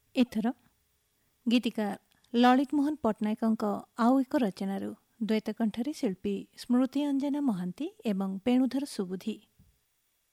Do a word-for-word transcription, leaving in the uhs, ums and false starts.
ଏଥର ଗୀତିକାର ଲଳିତ ମୋହନ ପଟ୍ଟନାୟକଙ୍କ ଆଉ ଏକ ରଚନାରୁ ଦ୍ୱୈତ କଣ୍ଠରେ ଶିଳ୍ପୀ ସ୍ମୃତି ଅଞ୍ଜନା ମହାନ୍ତି ଏବଂ ବେଣୁଧର ସୁବୁଦ୍ଧି